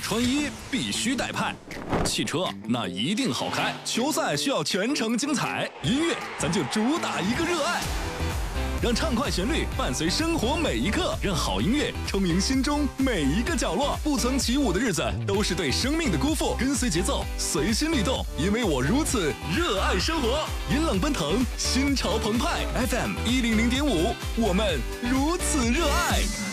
穿衣必须带派，汽车那一定好开，球赛需要全程精彩，音乐咱就主打一个热爱。让畅快旋律伴随生活每一刻，让好音乐充盈心中每一个角落。不曾起舞的日子都是对生命的辜负，跟随节奏，随心律动，因为我如此热爱生活。引冷奔腾，心潮澎湃。FM 100.5，我们如此热爱。